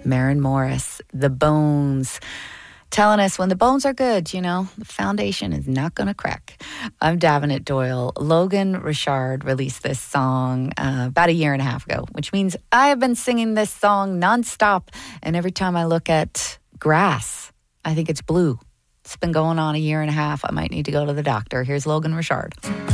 Maren Morris, The Bones, telling us when the bones are good, the foundation is not going to crack. I'm Davenant Doyle. Logan Richard released this song about a year and a half ago, which means I have been singing this song nonstop. And every time I look at grass, I think it's blue. It's been going on a year and a half. I might need to go to the doctor. Here's Logan Richard.